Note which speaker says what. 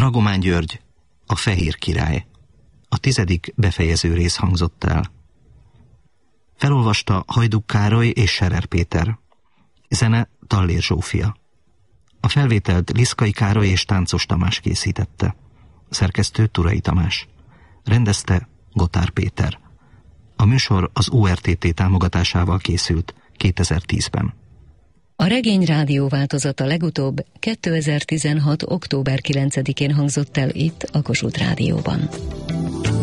Speaker 1: Dragomán György, a Fehér király. A 10. befejező rész hangzott el. Felolvasta Hajduk Károly és Scherer Péter. Zene Tallér Zsófia. A felvételt Liszkai Károly és Táncos Tamás készítette. Szerkesztő Turai Tamás. Rendezte Gotár Péter. A műsor az ORTT támogatásával készült 2010-ben.
Speaker 2: A Regényrádió változata legutóbb 2016. október 9-én hangzott el itt a Kossuth Rádióban.